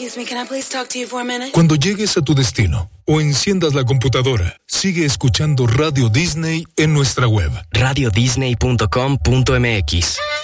Excuse me, can I please talk to you for a minute? Cuando llegues a tu destino o enciendas la computadora, sigue escuchando Radio Disney en nuestra web. radiodisney.com.mx